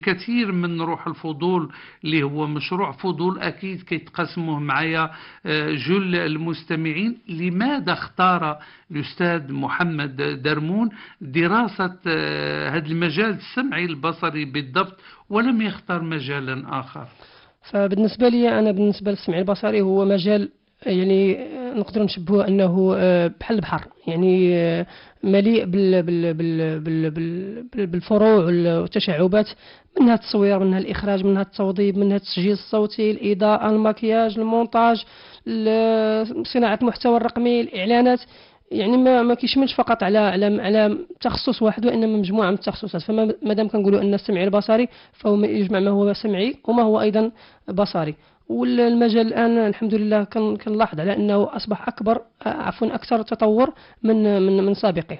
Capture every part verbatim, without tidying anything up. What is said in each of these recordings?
كثير من روح الفضول اللي هو مشروع فضول أكيد كيتقاسموه معايا آه، جل المستمعين. لماذا اختار الأستاذ محمد درمون دراسة آه، هذا المجال السمعي البصري بالضبط ولم يختار مجالا آخر؟ فبالنسبة لي أنا، بالنسبة للسمع البصري هو مجال يعني آه، نقدر نشبهه أنه آه، بحال البحر، يعني آه، مليء بال بال بال بال بال بالفروع والتشعبات، منها التصوير، منها الإخراج، منها التوظيف، منها التسجيل الصوتي، الإضاءة، المكياج، المونتاج، ال- صناعة المحتوى الرقمي، الإعلانات. يعني ما ما كيشملش فقط على على على تخصص واحد، وانما مجموعه من التخصصات. فما دام كنقولوا ان السمعي البصري فهو يجمع ما هو سمعي وما هو ايضا بصري. والمجال الان الحمد لله كن- كنلاحظ على انه اصبح اكبر، عفوا اكثر تطور من من من سابقه.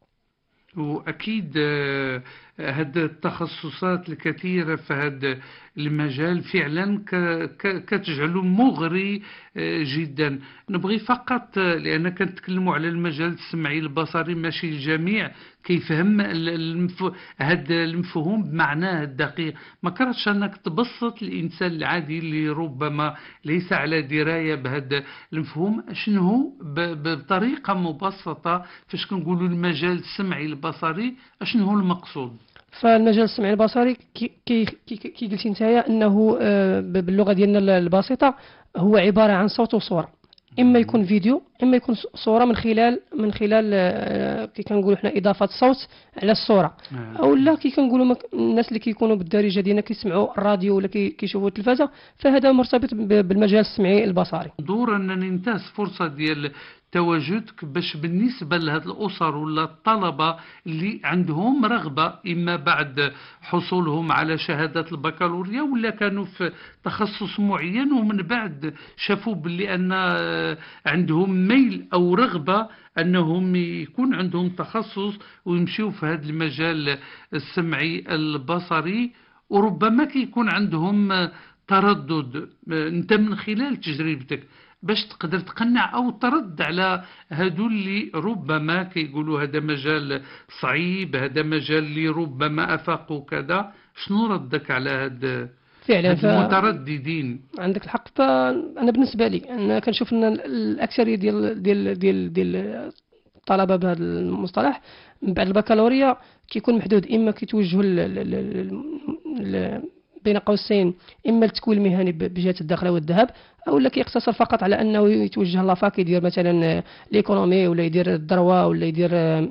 وأكيد آه، هاد التخصصات الكثيرة في هذا المجال فعلا ك- ك- كتجعله مغري آه، جدا. نبغي فقط آه، لأن كنتكلموا على المجال السمعي البصري، ماشي الجميع كيفهم ال- المف... هذا المفهوم بمعناه الدقيق. ما كرهتش أنك تبسط الإنسان العادي اللي ربما ليس على دراية بهذا المفهوم شنو هو ب- بطريقة مبسطة. فاش كنقولوا المجال السمعي البصري شنو هو المقصود؟ فالمجال السمعي البصري كي كي كي كي قلتي نتايا انه آه، باللغه ديالنا البسيطه هو عباره عن صوت وصوره، اما يكون فيديو اما يكون صوره من خلال من خلال آه، كي كنقولوا حنا اضافه الصوت على الصوره، آه. او لا كي كنقولوا مك- الناس اللي كيكونوا بالدارجه ديالنا كيسمعوا الراديو ولا كي- كيشوفوا التلفازه، فهذا مرتبط ب- بالمجال السمعي البصري. دور أنني ننتهز فرصة ديال تواجدك باش بالنسبة لهذه الأسر ولا الطلبة اللي عندهم رغبة إما بعد حصولهم على شهادة البكالوريا ولا كانوا في تخصص معين ومن بعد شافوا باللي أن آه، عندهم ميل أو رغبة أنهم يكون عندهم تخصص ويمشيوا في هذا المجال السمعي البصري، وربما كيكون عندهم آه، تردد. آه، أنت من خلال تجربتك باش تقدر تقنع او ترد على هادو اللي ربما كيقولوا هذا مجال صعيب، هذا مجال اللي ربما افاقوا كذا، شنو ردك على هاد فعلا، هاد فعندك المترددين؟ الحق. فانا بالنسبه لي انا كنشوف ان الاكثريه ديال ديال ديال ديال الطلبه بهذا المصطلح من بعد البكالوريا كيكون محدود، اما كيتوجهوا ل- ل- ل- ل- بين قوسين اما التكوين المهني ب- بجهه الدخل والذهب، او لا كيقتصر فقط على انه يتوجه لافاك يدير مثلا ليكونومي ولا يدير الذروه ولا يدير آه،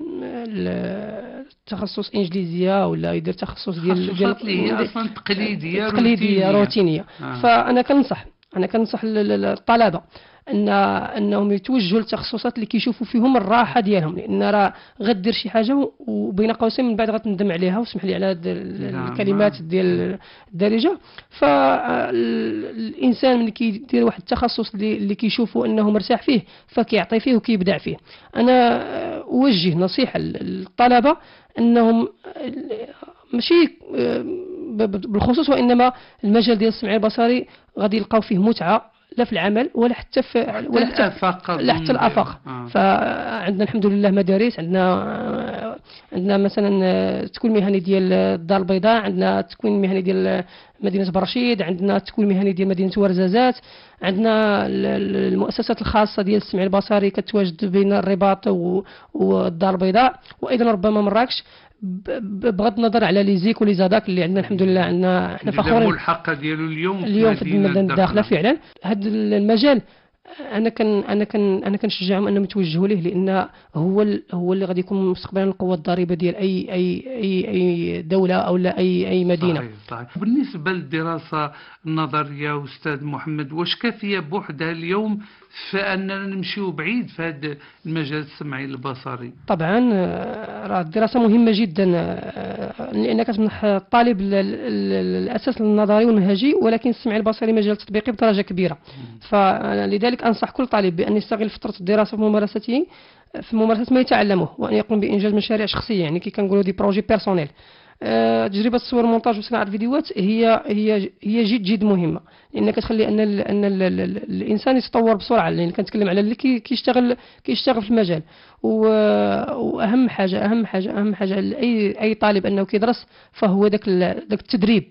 ال- تخصص انجليزيه ولا يدير تخصص ديال ديال تخصصات اللي هي اصلا تقليديه تقليديه روتينيه. روتينيه. آه. فانا كنصح انا كنصح ال- ال- الطلبه ان انهم يتوجهوا للتخصصات اللي كيشوفوا فيهم الراحه ديالهم، لان راه غدير شي حاجه وبين قوسين من بعد غتندم عليها، واسمح لي على هاد ال- لا، الكلمات ما- ديال الدارجه. فالانسان ملي كيدير واحد التخصص اللي اللي كيشوفوا انه مرتاح فيه فكيعطي فيه وكيبدع فيه. انا اوجه نصيحه للطلبه انهم ماشي ب- ب- بالخصوص وانما المجال ديال السمع البصري غادي يلقاو فيه متعه لا في العمل ولا حتى في ولا حتى الآفاق لا حتى أظن. الافاق. آه. فعندنا الحمد لله مدارس، عندنا عندنا مثلا التكوين المهني ديال الدار البيضاء، عندنا التكوين المهني ديال مدينه برشيد، عندنا التكوين المهني ديال مدينه ورزازات، عندنا ال- ال- المؤسسات الخاصه ديال السمع البصري كتواجد بين الرباط و- والدار البيضاء، وايضا ربما مراكش، ب- ب- بغض النظر على لي زيك ولي زاداك اللي عندنا الحمد لله. عندنا احنا اللي فخورين الملحقه ديالو اليوم اليوم في مدينة المدينه الداخله. الداخلة. فعلا هذا المجال انا كان انا كان انا كنشجعهم انهم يتوجهوا ليه، لان هو ال- هو اللي غادي يكون مستقبلا القوه الضاربه ديال اي اي اي اي دوله او لا اي اي مدينه. صحيح صحيح. بالنسبة للدراسة النظرية أستاذ محمد، واش كافية بوحدها اليوم فأننا نمشيو بعيد في هذا المجال السمعي البصري؟ طبعا آه، راه الدراسه مهمه جدا، آه، لانها كتمنح الطالب ال- ال- الاساس النظري والمنهجي، ولكن السمع البصري مجال تطبيقي بدرجه كبيره. فلذلك انصح كل طالب بان يستغل فتره الدراسه في ممارسته في ممارسه ما يتعلمه، وان يقوم بانجاز مشاريع شخصيه، يعني كي كنقولوا دي بروجي بيرسونيل. آه، تجربه التصوير والمونتاج وصناعه الفيديوهات هي هي هي جد جد مهمه، لان كتخلي ان ال ان ال ال الانسان يتطور بسرعه، لان كنتكلم على اللي كي- كيشتغل كيشتغل في المجال. و- واهم حاجه اهم حاجه اهم حاجه لاي اي طالب انه كيدرس فهو ذاك ال- ذاك التدريب